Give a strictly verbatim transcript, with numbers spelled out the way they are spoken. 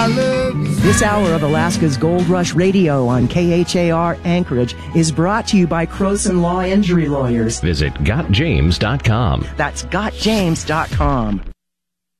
I love you. This hour of Alaska's Gold Rush Radio on K H A R Anchorage is brought to you by Croson Law Injury Lawyers. Visit got james dot com. That's got james dot com.